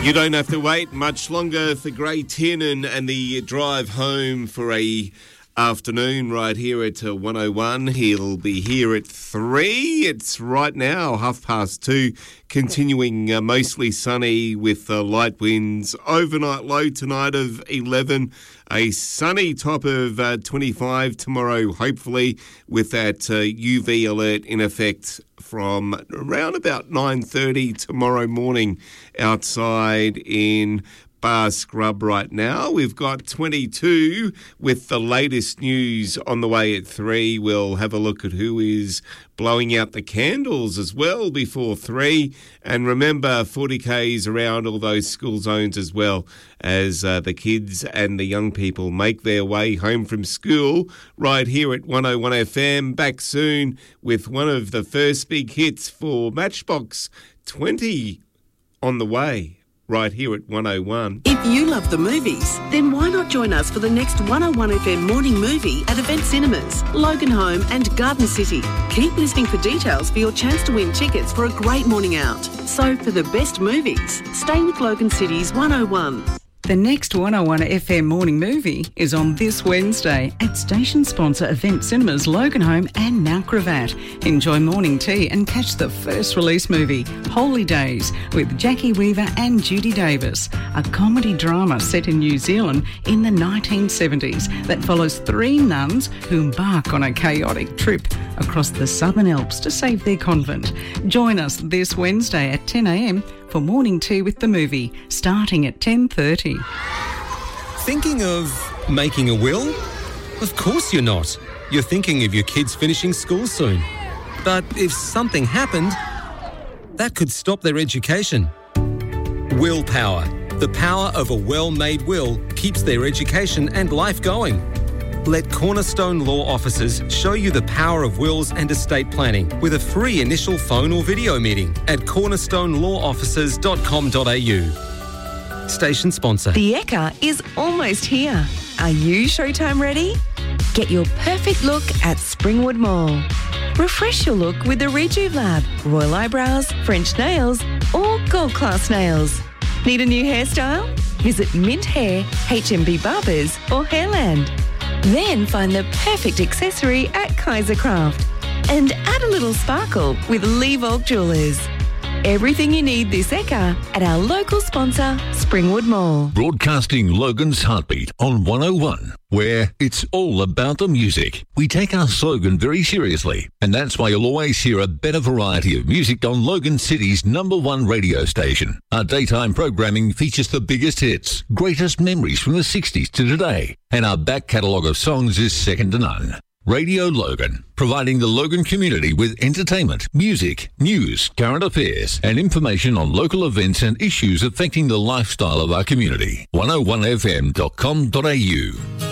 You don't have to wait much longer for Gray Tiernan and the drive home for a afternoon right here at 101. He'll be here at 3. It's right now 2:30, continuing mostly sunny with light winds. Overnight low tonight of 11. A sunny top of 25 tomorrow, hopefully, with that UV alert in effect from around about 9:30 tomorrow morning outside in Bar Scrub right now. We've got 22 with the latest news on the way at 3. We'll have a look at who is blowing out the candles as well before 3. And remember, 40Ks around all those school zones as well as the kids and the young people make their way home from school right here at 101 FM. Back soon with one of the first big hits for Matchbox 20 on the way. Right here at 101. If you love the movies, then why not join us for the next 101 FM morning movie at Event Cinemas, Loganholme and Garden City. Keep listening for details for your chance to win tickets for a great morning out. So for the best movies, stay with Logan City's 101. The next 101 FM morning movie is on this Wednesday at station sponsor Event Cinemas, Loganholme and Mount Gravatt. Enjoy morning tea and catch the first release movie, Holy Days, with Jackie Weaver and Judy Davis, a comedy drama set in New Zealand in the 1970s that follows 3 nuns who embark on a chaotic trip across the Southern Alps to save their convent. Join us this Wednesday at 10 a.m. for morning tea with the movie, starting at 10:30. Thinking of making a will? Of course you're not. You're thinking of your kids finishing school soon. But if something happened, that could stop their education. Willpower. The power of a well-made will keeps their education and life going. Let Cornerstone Law Officers show you the power of wills and estate planning with a free initial phone or video meeting at cornerstonelawofficers.com.au. Station sponsor. The Ekka is almost here. Are you Showtime ready? Get your perfect look at Springwood Mall. Refresh your look with the Rejuve Lab, Royal Eyebrows, French Nails or Gold Class Nails. Need a new hairstyle? Visit Mint Hair, HMB Barbers or Hairland. Then find the perfect accessory at Kaiser Craft. And add a little sparkle with Lee Volk Jewellers. Everything you need this Ekka at our local sponsor, Springwood Mall. Broadcasting Logan's Heartbeat on 101, where it's all about the music. We take our slogan very seriously, and that's why you'll always hear a better variety of music on Logan City's #1 radio station. Our daytime programming features the biggest hits, greatest memories from the 60s to today, and our back catalogue of songs is second to none. Radio Logan, providing the Logan community with entertainment, music, news, current affairs, and information on local events and issues affecting the lifestyle of our community. 101fm.com.au.